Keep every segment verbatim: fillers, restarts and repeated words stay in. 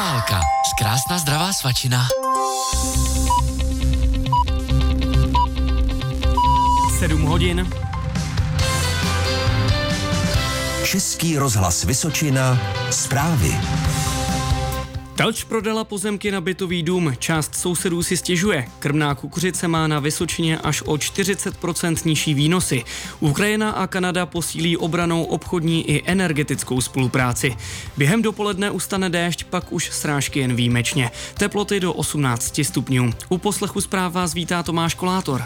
Normálka. Krásná zdravá svačina. sedm hodin. Český rozhlas Vysočina. Zprávy. Telč prodala pozemky na bytový dům, část sousedů si stěžuje. Krmná kukuřice má na Vysočině až o čtyřicet procent nižší výnosy. Ukrajina a Kanada posílí obrannou, obchodní i energetickou spolupráci. Během dopoledne ustane déšť, pak už srážky jen výjimečně. Teploty do osmnáct stupňů. U poslechu zpráv vás vítá Tomáš Kolátor.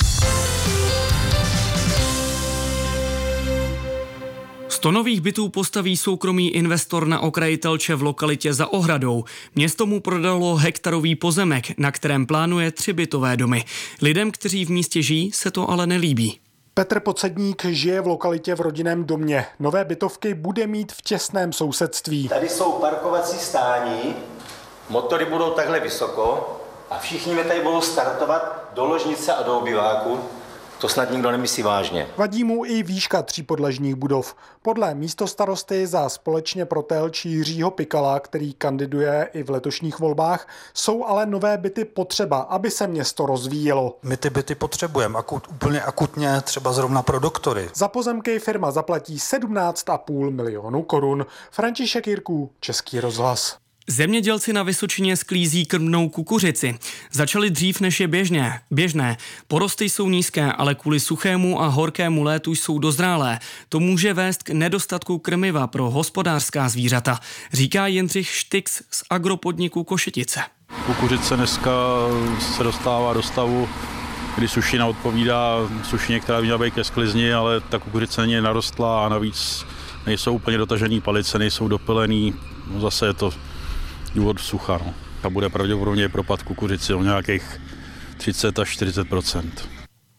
Sto nových bytů postaví soukromý investor na okraji Telče v lokalitě Za Ohradou. Město mu prodalo hektarový pozemek, na kterém plánuje tři bytové domy. Lidem, kteří v místě žijí, se to ale nelíbí. Petr Pocedník žije v lokalitě v rodinném domě. Nové bytovky bude mít v těsném sousedství. Tady jsou parkovací stání, motory budou takhle vysoko a všichni mi tady budou startovat do ložnice a do obyváku. To snad nikdo nemyslí vážně. Vadí mu i výška třípodlažních budov. Podle místostarosty za Společně pro Telč Jiřího Pikala, který kandiduje i v letošních volbách, jsou ale nové byty potřeba, aby se město rozvíjelo. My ty byty potřebujeme akut, úplně akutně, třeba zrovna pro doktory. Za pozemky firma zaplatí sedmnáct a půl milionu korun. František Jirků, Český rozhlas. Zemědělci na Vysočině sklízí krmnou kukuřici. Začali dřív, než je běžné. běžné. Porosty jsou nízké, ale kvůli suchému a horkému létu jsou dozrálé. To může vést k nedostatku krmiva pro hospodářská zvířata, říká Jindřich Štyx z agropodniku Košetice. Kukuřice dneska se dostává do stavu, kdy sušina odpovídá sušině, která měla být ke sklizni, ale ta kukuřice není narostla a navíc nejsou úplně dotažený palice, nejsou dopylený. No zase je to důvod sucha. No. A bude pravděpodobně propad kukuřici o nějakých třicet až čtyřicet procent.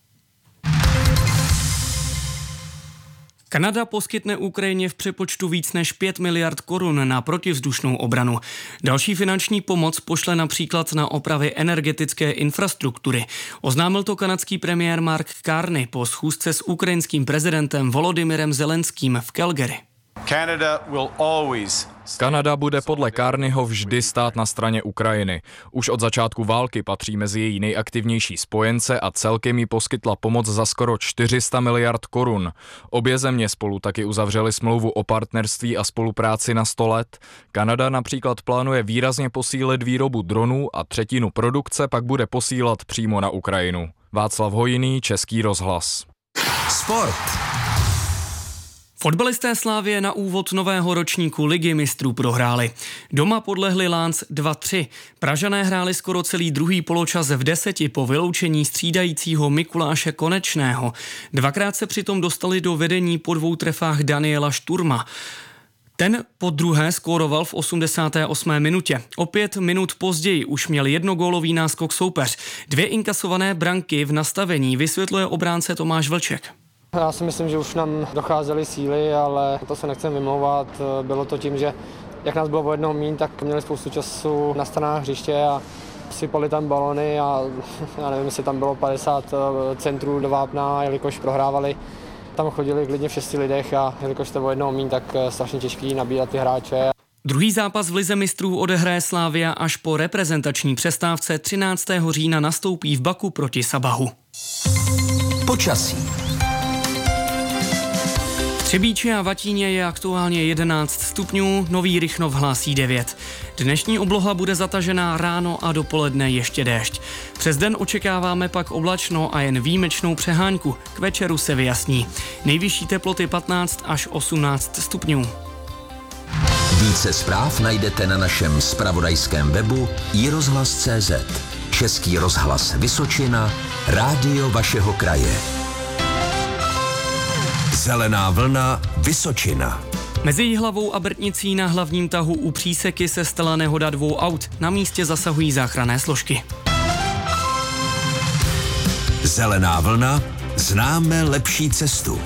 Kanada poskytne Ukrajině v přepočtu víc než pět miliard korun na protivzdušnou obranu. Další finanční pomoc pošle například na opravy energetické infrastruktury. Oznámil to kanadský premiér Mark Carney po schůzce s ukrajinským prezidentem Volodymyrem Zelenským v Calgary. Canada will always Kanada bude podle Carneyho vždy stát na straně Ukrajiny. Už od začátku války patří mezi její nejaktivnější spojence a celkem jí poskytla pomoc za skoro čtyři sta miliard korun. Obě země spolu taky uzavřely smlouvu o partnerství a spolupráci na sto let. Kanada například plánuje výrazně posílit výrobu dronů a třetinu produkce pak bude posílat přímo na Ukrajinu. Václav Hojný, Český rozhlas. Sport. Fotbalisté Slavie na úvod nového ročníku Ligy mistrů prohráli. Doma podlehli Lans dva tři. Pražané hráli skoro celý druhý poločas v deseti po vyloučení střídajícího Mikuláše Konečného. Dvakrát se přitom dostali do vedení po dvou trefách Daniela Šturma. Ten po druhé skóroval v osmdesáté osmé minutě. O pět minut později už měl jednogólový náskok soupeř. Dvě inkasované branky v nastavení vysvětluje obránce Tomáš Vlček. Já si myslím, že už nám docházely síly, ale to se nechcem vymlouvat. Bylo to tím, že jak nás bylo o jednoho míň, tak měli spoustu času na stranách hřiště a sypali tam balony a já nevím, jestli tam bylo padesát centrů do vápna, jelikož prohrávali. Tam chodili klidně v šesti lidech a jelikož to o jednoho míň, tak strašně těžký nabírat ty hráče. Druhý zápas v Lize mistrů odehraje Slavia až po reprezentační přestávce. třináctého října nastoupí v Baku proti Sabahu. Počasí. Třebíči a Vatíně je aktuálně jedenáct stupňů, Nový Rychnov hlásí devět. Dnešní obloha bude zatažená ráno a dopoledne ještě déšť. Přes den očekáváme pak oblačno a jen výjimečnou přehánku. K večeru se vyjasní. Nejvyšší teploty patnáct až osmnáct stupňů. Více zpráv najdete na našem zpravodajském webu i rozhlas tečka cé zet. Český rozhlas Vysočina, rádio vašeho kraje. Zelená vlna Vysočina. Mezi Jihlavou a Brtnicí na hlavním tahu u Příseky se stala nehoda dvou aut. Na místě zasahují záchranné složky. Zelená vlna, známe lepší cestu.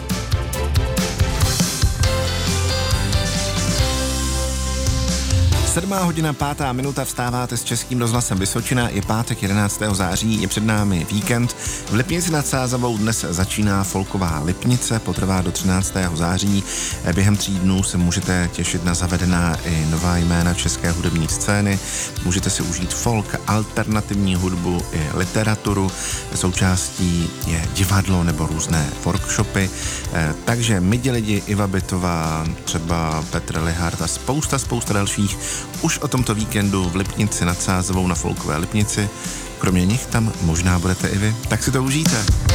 Sedmá hodina, pátá minuta, vstáváte s Českým rozhlasem Vysočina, je pátek jedenáctého září, je před námi víkend. V Lipnici nad Sázavou dnes začíná folková Lipnice, potrvá do třináctého září. Během tří dnů se můžete těšit na zavedená i nová jména české hudební scény. Můžete si užít folk, alternativní hudbu i literaturu. Součástí je divadlo nebo různé workshopy. Takže my lidi, Iva Bytová, třeba Petr Lihart a spousta, spousta dalších už o tomto víkendu v Lipnici nad Sázavou na folkové Lipnici. Kromě nich tam možná budete i vy, tak si to užijte.